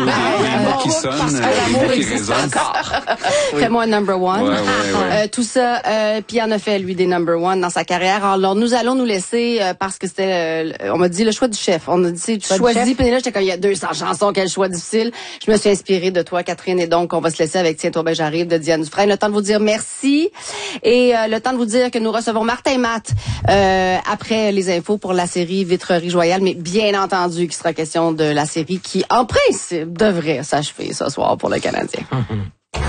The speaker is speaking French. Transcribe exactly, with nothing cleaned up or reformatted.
ou des, des mots qui sonnent, des mots qui résonnent. Fais-moi un number one. Ouais, ouais, ouais. Euh, tout ça, euh, puis il en a fait, lui, des number one dans sa carrière. Alors, nous allons nous laisser, euh, parce que c'était, euh, on m'a dit le choix du chef. On a dit, tu choisis, puis là, j'étais comme, il y a deux cents chansons, quel choix difficile. Je me suis inspirée de toi, Catherine, et donc, on va se laisser avec Tiens-toi ben j'arrive de Diane Dufresne. Le temps de vous dire merci, et euh, le temps de vous dire que nous recevons Martin Matt, euh, après les infos pour la série Vitrerie Joyale, mais bien entendu qu'il sera question de la série qui, en principe, devrait s'achever ce soir pour le Canadien.